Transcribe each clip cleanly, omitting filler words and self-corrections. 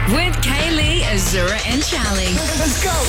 With Kaylee, Azura, and Charlie. Let's go.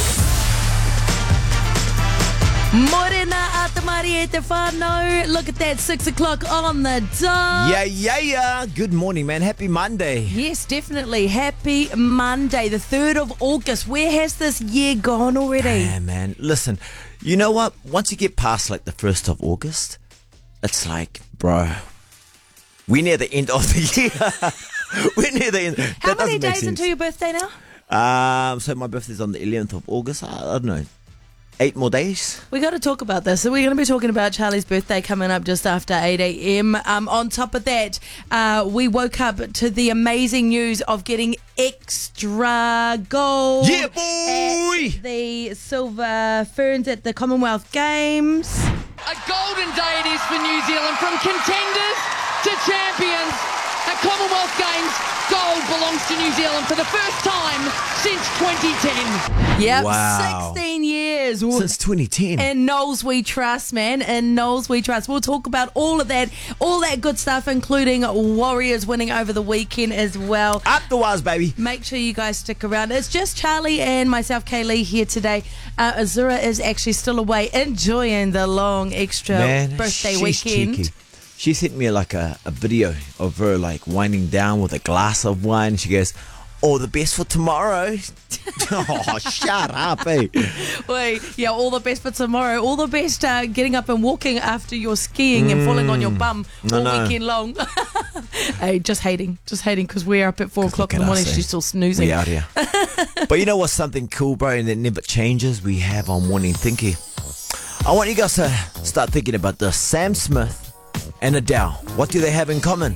Morena ata Maria te whānau. Look at that, 6 o'clock on the dot. Yeah. Good morning, man. Happy Monday. Yes, definitely. Happy Monday, the 3rd of August. Where has this year gone already? Yeah, man. Listen, you know what? Once you get past like the 1st of August, it's like, bro, we're near the end of the year. We're near the end. How many days until your birthday now? So my birthday's on the 11th of August. I don't know. 8 more days. We got to talk about this. So we're going to be talking about Charlie's birthday coming up just after 8 a.m. On top of that, we woke up to the amazing news of getting extra gold. Yeah, boy! At the Silver Ferns at the Commonwealth Games. A golden day it is for New Zealand, from contenders to champions. At Commonwealth Games, gold belongs to New Zealand for the first time since 2010. Yep, Wow. 16 years. Since 2010. In Knowles we trust, man. In Knowles we trust. We'll talk about all that good stuff, including Warriors winning over the weekend as well. Up the wires, baby. Make sure you guys stick around. It's just Charlie and myself, Kaylee, here today. Azura is actually still away, enjoying the long extra birthday she's weekend. Cheeky. She sent me like a video of her like winding down with a glass of wine. She goes, all the best for tomorrow. Oh, shut up, eh? Wait, yeah, all the best for tomorrow. All the best getting up and walking after you're skiing and falling on your bum all weekend long. Hey, just hating because we're up at 4 o'clock in the morning. She's still snoozing. We out here. But you know what's something cool, bro, and that never changes? We have our morning thinking. I want you guys to start thinking about this. Sam Smith and Adele. What do they have in common?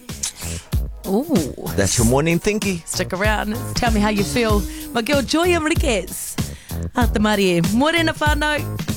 Ooh. That's your morning thinky. Stick around. Tell me how you feel. My girl Joy Enriquez. Ata Maria. Morena whānau.